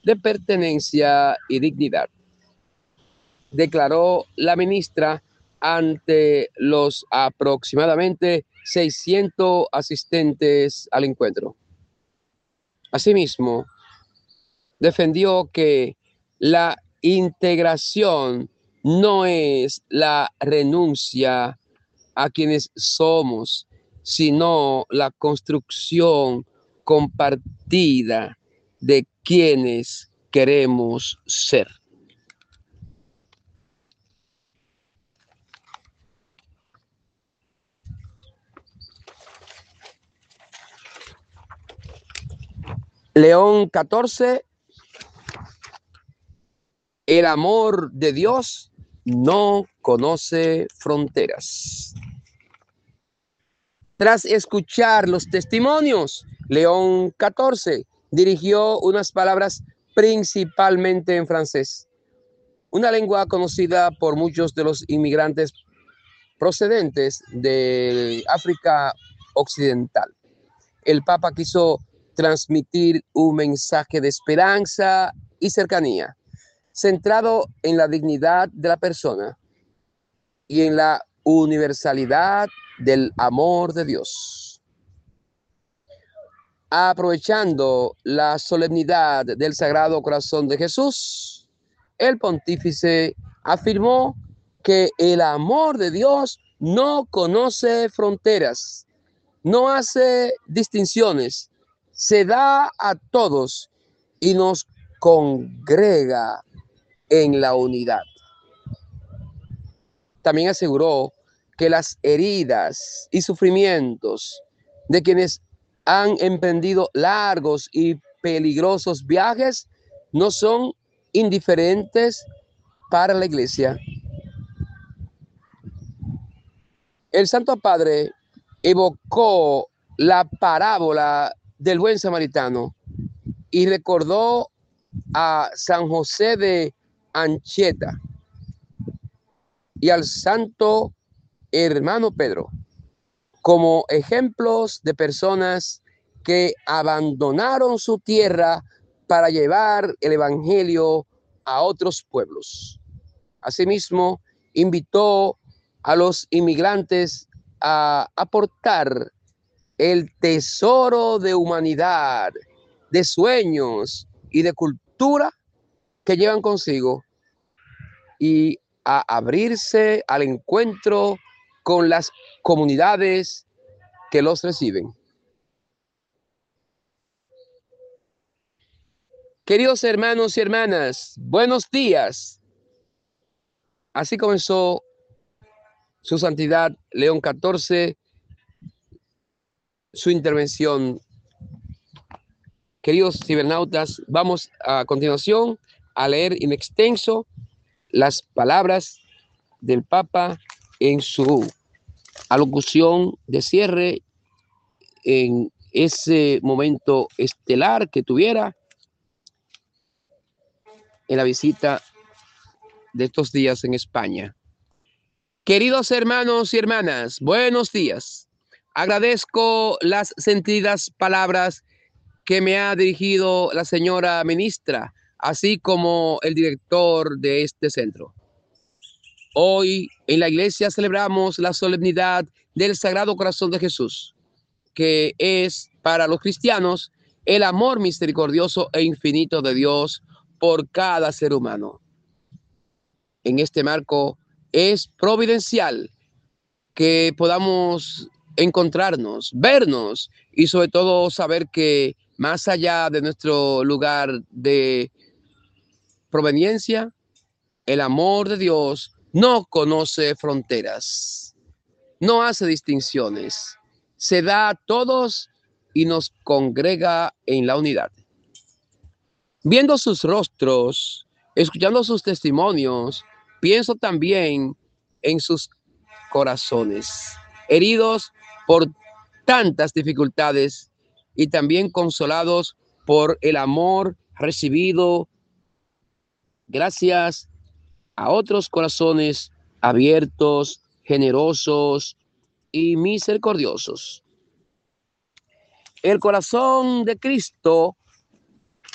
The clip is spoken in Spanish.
de pertenencia y dignidad, declaró la ministra ante los aproximadamente 600 asistentes al encuentro. Asimismo, defendió que la integración no es la renuncia a quienes somos, sino la construcción compartida de quienes queremos ser. León XIV, el amor de Dios no conoce fronteras. Tras escuchar los testimonios, León XIV dirigió unas palabras principalmente en francés, una lengua conocida por muchos de los inmigrantes procedentes de África Occidental. El Papa quiso transmitir un mensaje de esperanza y cercanía, centrado en la dignidad de la persona y en la universalidad del amor de Dios. Aprovechando la solemnidad del Sagrado Corazón de Jesús, el pontífice afirmó que el amor de Dios no conoce fronteras, no hace distinciones, se da a todos y nos congrega en la unidad. También aseguró que las heridas y sufrimientos de quienes han emprendido largos y peligrosos viajes no son indiferentes para la Iglesia. El Santo Padre evocó la parábola del buen samaritano y recordó a San José de Anchieta y al santo hermano Pedro como ejemplos de personas que abandonaron su tierra para llevar el evangelio a otros pueblos. Asimismo, invitó a los inmigrantes a aportar el tesoro de humanidad, de sueños y de cultura que llevan consigo y a abrirse al encuentro con las comunidades que los reciben. Queridos hermanos y hermanas, buenos días. Así comenzó su santidad León XIV su intervención. Queridos cibernautas, vamos a continuación a leer in extenso las palabras del Papa en su alocución de cierre en ese momento estelar que tuviera en la visita de estos días en España. Queridos hermanos y hermanas, buenos días. Agradezco las sentidas palabras que me ha dirigido la señora ministra, así como el director de este centro. Hoy en la iglesia celebramos la solemnidad del Sagrado Corazón de Jesús, que es para los cristianos el amor misericordioso e infinito de Dios por cada ser humano. En este marco es providencial que podamos encontrarnos, vernos y sobre todo saber que más allá de nuestro lugar de proveniencia, el amor de Dios no conoce fronteras, no hace distinciones, se da a todos y nos congrega en la unidad. Viendo sus rostros, escuchando sus testimonios, pienso también en sus corazones, heridos por tantas dificultades y también consolados por el amor recibido gracias a otros corazones abiertos, generosos y misericordiosos. El corazón de Cristo